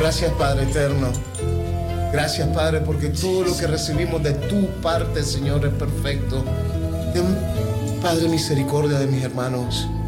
Gracias, Padre eterno. Gracias, Padre, porque todo lo que recibimos de tu parte, Señor, es perfecto. Ten, Padre, misericordia de mis hermanos.